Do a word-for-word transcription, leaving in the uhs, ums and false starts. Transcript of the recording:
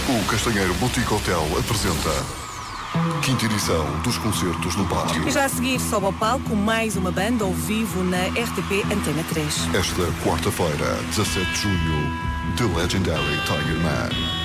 O Castanheiro Boutique Hotel apresenta quinta edição dos concertos no Pátio. E já a seguir sobe ao palco mais uma banda ao vivo na R T P Antena três. Esta quarta-feira, dezassete de junho, The Legendary Tiger Man.